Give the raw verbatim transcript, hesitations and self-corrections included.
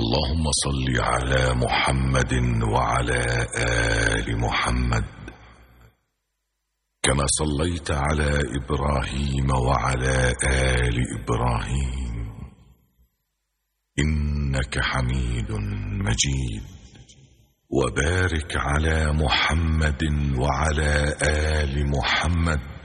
اللهم صل على محمد وعلى آل محمد كما صليت على إبراهيم وعلى آل إبراهيم إنك حميد مجيد. وبارك على محمد وعلى آل محمد